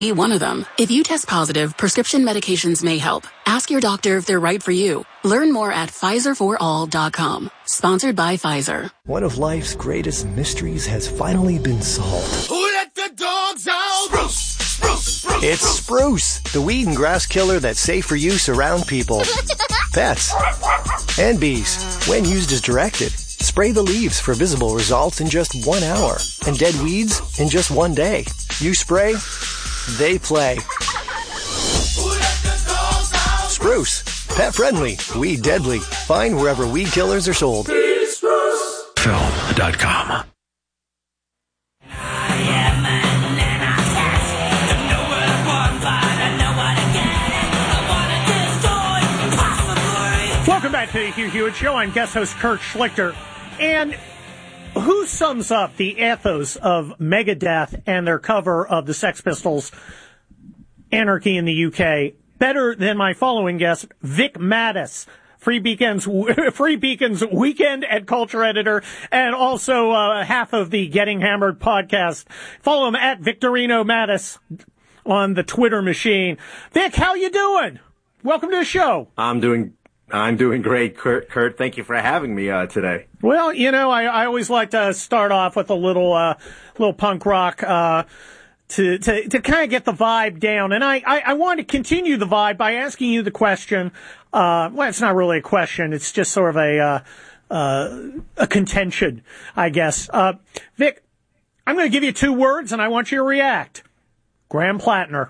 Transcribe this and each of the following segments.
Be one of them. If you test positive, prescription medications may help. Ask your doctor if they're right for you. Learn more at PfizerForAll.com. Sponsored by Pfizer. One of life's greatest mysteries has finally been solved. Who let the dogs out? Spruce, spruce, spruce. It's Spruce, the weed and grass killer that's safe for use around people, pets, and bees. When used as directed, spray the leaves for visible results in just 1 hour, and dead weeds in just 1 day. You spray, they play. Spruce, pet friendly, weed deadly. Find wherever weed killers are sold. Film.com. Welcome back to the Hugh Hewitt Show. I'm guest host Kurt Schlichter. And who sums up the ethos of Megadeth and their cover of the Sex Pistols' Anarchy in the UK better than my following guest, Vic Mattis, Free Beacon's weekend and culture editor, and also half of the Getting Hammered podcast. Follow him at Victorino Mattis on the Twitter machine. Vic, how you doing? Welcome to the show. I'm doing great, Kurt. Thank you for having me today. Well, you know, I always like to start off with a little punk rock to kind of get the vibe down. And I want to continue the vibe by asking you the question. Well, it's not really a question. It's just sort of a contention, I guess. Vic, I'm going to give you 2 words, and I want you to react. Graham Plattner.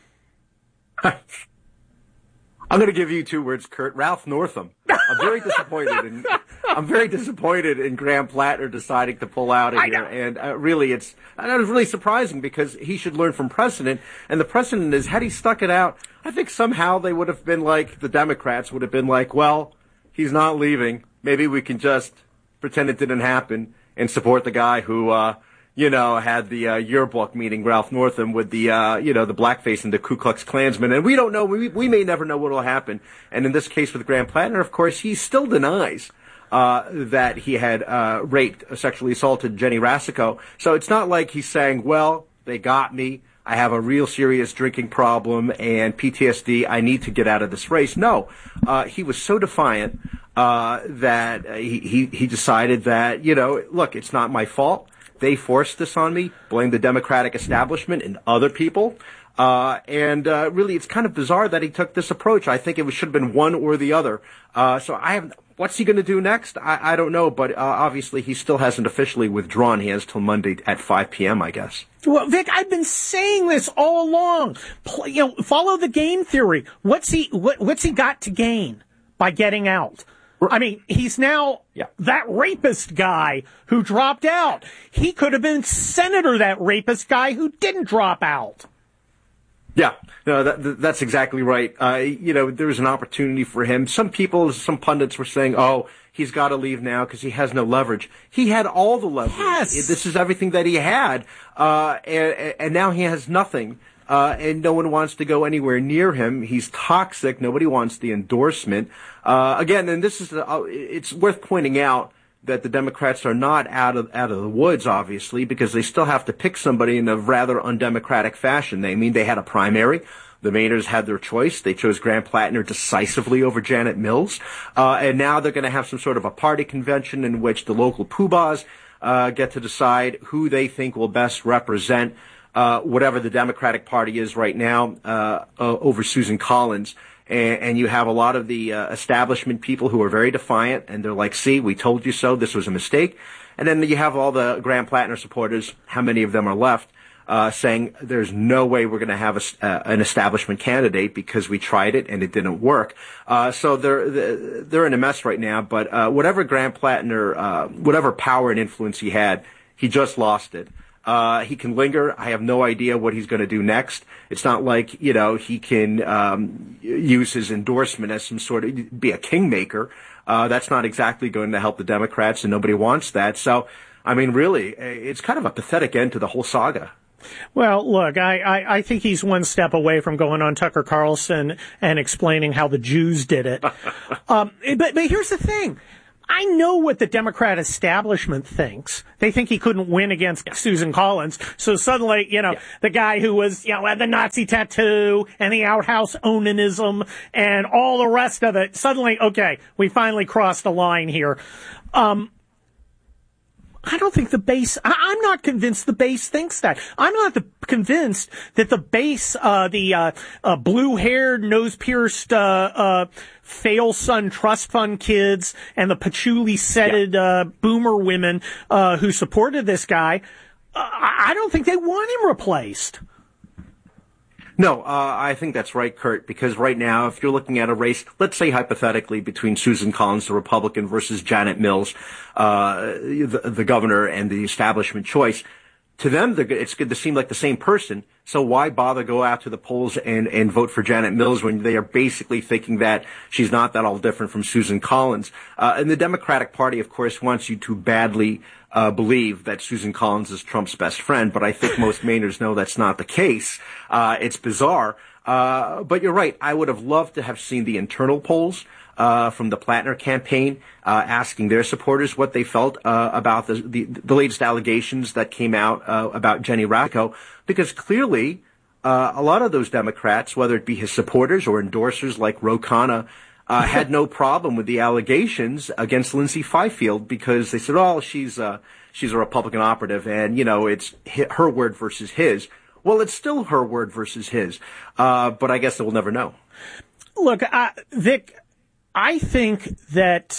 I'm going to give you 2 words, Kurt. Ralph Northam. I'm very disappointed in Graham Plattner deciding to pull out of here. And really, it's really surprising because he should learn from precedent. And the precedent is, had he stuck it out, I think somehow they would have been like, the Democrats would have been like, well, he's not leaving. Maybe we can just pretend it didn't happen and support the guy who, had the yearbook meeting Ralph Northam with the blackface and the Ku Klux Klansman. And we don't know. We may never know what will happen. And in this case with Graham Plattner, of course, he still denies that he had raped, sexually assaulted Jenny Rasico. So it's not like he's saying, well, they got me. I have a real serious drinking problem and PTSD. I need to get out of this race. No, he was so defiant that he decided that, look, it's not my fault. They forced this on me, blame the Democratic establishment and other people. Really, it's kind of bizarre that he took this approach. I think it should have been one or the other. What's he going to do next? I don't know, but obviously he still hasn't officially withdrawn. He has till Monday at 5 p.m., I guess. Well, Vic, I've been saying this all along. Follow the game theory. What's he got to gain by getting out? I mean, he's now that rapist guy who dropped out. He could have been senator, that rapist guy who didn't drop out. Yeah, no, that's exactly right. There was an opportunity for him. Some pundits were saying, oh, he's got to leave now because he has no leverage. He had all the leverage. Yes. This is everything that he had. And now he has nothing. And no one wants to go anywhere near him. He's toxic. Nobody wants the endorsement. Again, and this is, it's worth pointing out that the Democrats are not out of the woods, obviously, because they still have to pick somebody in a rather undemocratic fashion. They had a primary. The Mainers had their choice. They chose Graham Plattner decisively over Janet Mills. And now they're going to have some sort of a party convention in which the local poobahs get to decide who they think will best represent whatever the Democratic Party is right now over Susan Collins. And you have a lot of the establishment people who are very defiant, and they're like, see, we told you so, this was a mistake. And then you have all the Graham Plattner supporters, how many of them are left, saying there's no way we're going to have an establishment candidate because we tried it and it didn't work. So they're in a mess right now. But whatever Graham Plattner, whatever power and influence he had, he just lost it. He can linger. I have no idea what he's going to do next. It's not like, he can use his endorsement as some sort of, be a kingmaker. That's not exactly going to help the Democrats, and nobody wants that. So, I mean, really, it's kind of a pathetic end to the whole saga. Well, look, I think he's one step away from going on Tucker Carlson and explaining how the Jews did it. But here's the thing. I know what the Democrat establishment thinks. They think he couldn't win against Susan Collins. So suddenly, the guy who was, had the Nazi tattoo and the outhouse onanism and all the rest of it, suddenly, okay, we finally crossed the line here. I don't think the base, I'm not convinced the base thinks that. I'm not convinced that the base, blue-haired, nose-pierced, fail-son trust fund kids and the patchouli-setted, boomer women, who supported this guy, I don't think they want him replaced. No, I think that's right, Kurt, because right now, if you're looking at a race, let's say hypothetically, between Susan Collins, the Republican, versus Janet Mills, the governor and the establishment choice, to them, it's going to seem like the same person. So why bother go out to the polls and vote for Janet Mills when they are basically thinking that she's not that all different from Susan Collins? And the Democratic Party, of course, wants you to badly believe that Susan Collins is Trump's best friend, but I think most Mainers know that's not the case. It's bizarre. But you're right. I would have loved to have seen the internal polls from the Plattner campaign, asking their supporters what they felt about the latest allegations that came out about Jenny Rakow, because clearly a lot of those Democrats, whether it be his supporters or endorsers like Ro Khanna, had no problem with the allegations against Lindsay Fifield, because they said, oh, she's a Republican operative, and, it's her word versus his. Well, it's still her word versus his, but I guess we'll never know. Look, Vic, I think that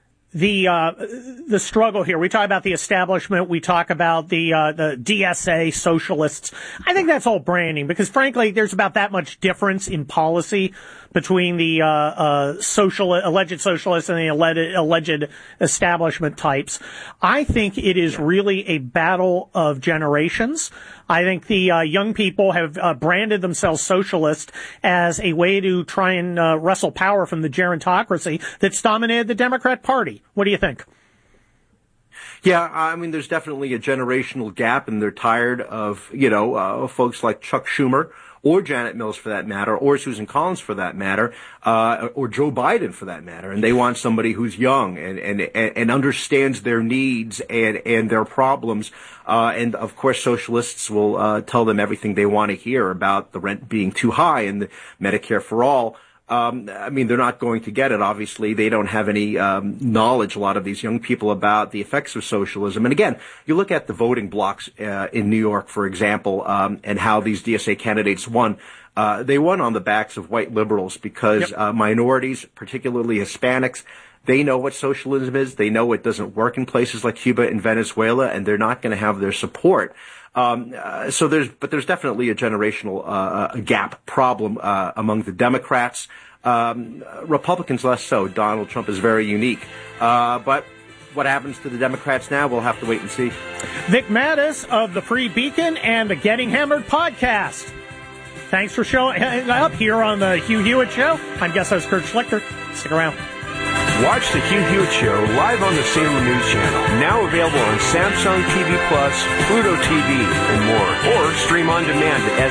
the struggle here, we talk about the establishment, we talk about the DSA socialists. I think that's all branding, because frankly, there's about that much difference in policy between the alleged socialists and the alleged establishment types. I think it is really a battle of generations. I think the young people have branded themselves socialist as a way to try and wrestle power from the gerontocracy that's dominated the Democrat Party. What do you think? Yeah, I mean, there's definitely a generational gap, and they're tired of, folks like Chuck Schumer, or Janet Mills for that matter, or Susan Collins for that matter, or Joe Biden for that matter. And they want somebody who's young and understands their needs and their problems. And of course, socialists will tell them everything they want to hear about the rent being too high and the Medicare for all. I mean, they're not going to get it, obviously. They don't have any knowledge, a lot of these young people, about the effects of socialism. And again, you look at the voting blocks in New York, for example, and how these DSA candidates won. They won on the backs of white liberals because minorities, particularly Hispanics, they know what socialism is. They know it doesn't work in places like Cuba and Venezuela, and they're not going to have their support. So there's definitely a generational gap problem among the Democrats. Republicans less so. Donald Trump is very unique. But what happens to the Democrats now, we'll have to wait and see. Vic Mattis of the Free Beacon and the Getting Hammered podcast. Thanks for showing up here on the Hugh Hewitt Show. I'm guest host Kurt Schlichter. Stick around. Watch the Hugh Hewitt Show live on the Salem News Channel. Now available on Samsung TV Plus, Pluto TV, and more. Or stream on demand at